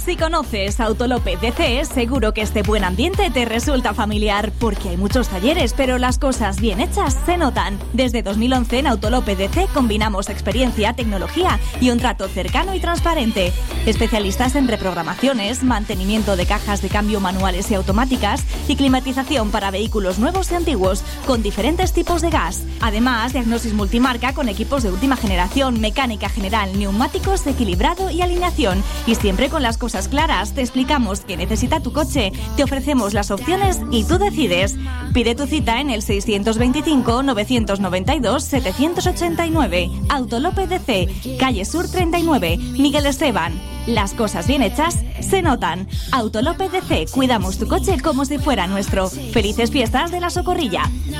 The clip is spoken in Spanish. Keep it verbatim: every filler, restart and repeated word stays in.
Si conoces Autolope D C, seguro que este buen ambiente te resulta familiar, porque hay muchos talleres, pero las cosas bien hechas se notan. Desde dos mil once en Autolope D C combinamos experiencia, tecnología y un trato cercano y transparente. Especialistas en reprogramaciones, mantenimiento de cajas de cambio manuales y automáticas y climatización para vehículos nuevos y antiguos, con diferentes tipos de gas. Además, diagnosis multimarca con equipos de última generación, mecánica general, neumáticos, equilibrado y alineación. Y siempre con las cosas claras, te explicamos qué necesita tu coche, te ofrecemos las opciones y tú decides. Pide tu cita en el seiscientos veinticinco, novecientos noventa y dos, setecientos ochenta y nueve. Autolope D C, calle Sur treinta y nueve, Miguel Esteban. Las cosas bien hechas se notan. Autolope D C, cuidamos tu coche como si fuera nuestro. Felices fiestas de la Socorrilla.